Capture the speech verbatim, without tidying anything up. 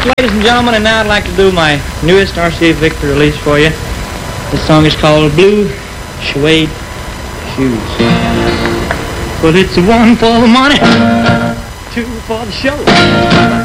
Yes, ladies and gentlemen, and now I'd like to do my newest R C A Victor release for you. This song is called Blue Suede Shoes. Well, it's one for the money, two for the show.